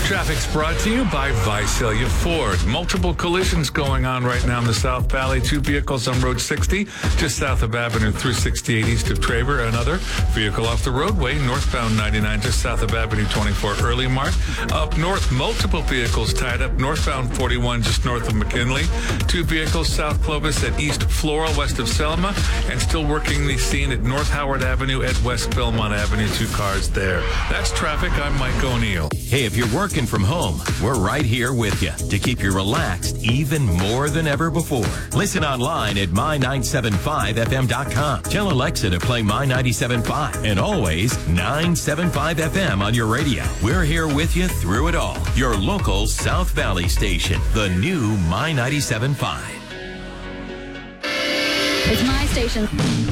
Traffic's brought to you by Visalia Ford. Multiple collisions going on right now in the South Valley. 2 vehicles on Road 60, just south of Avenue 368 east of Traver. Another vehicle off the roadway, northbound 99, just south of Avenue 24 Early Mart. Up north, multiple vehicles tied up northbound 41, just north of McKinley. 2 vehicles South Clovis at East Floral, west of Selma. And still working the scene at North Howard Avenue at West Belmont Avenue. 2 cars there. That's traffic. I'm Mike O'Neill. Hey, if you're working from home, we're right here with you to keep you relaxed even more than ever before. Listen online at my975fm.com. Tell Alexa to play My 97.5 and always 975 FM on your radio. We're here with you through it all. Your local South Valley station, the new My 97.5. It's my station.